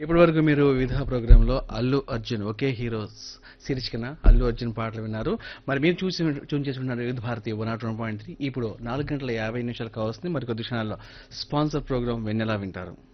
ఇప్పటి వరకు మీరు వివిధ ప్రోగ్రాంలో అల్లు అర్జున్ ఒకే హీరోస్ శీర్షికన అల్లు అర్జున్ పాటలు విన్నారు. మరి మీరు చూసి చేసుకున్నారు వివిధ భారతి 101.3. ఇప్పుడు 4 గంటల 50 నిమిషాలు కావస్తుంది. మరి కొద్ది క్షణాల్లో స్పాన్సర్ ప్రోగ్రాం వెన్నెలా వింటారు.